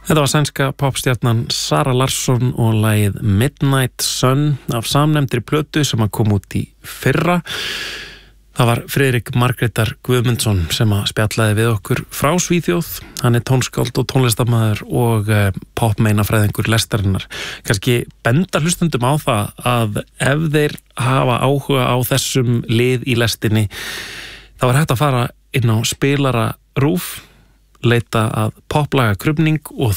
Þetta var sænska popstjarnan Zara Larsson og lagið Midnight Sun af samnefndri plötu sem að kom út í fyrra. Það var Friðrik Margrétar Guðmundsson sem að spjallaði við okkur frá Svíþjóð. Hann er tónskáld og tónlistarmaður og popmeinafræðingur lestarinnar. Kannski benda hlustundum á það að ef þeir hafa áhuga á þessum lið í lestinni, þá er hægt að fara inn á spilara RÚV, leita að poplaga krufning og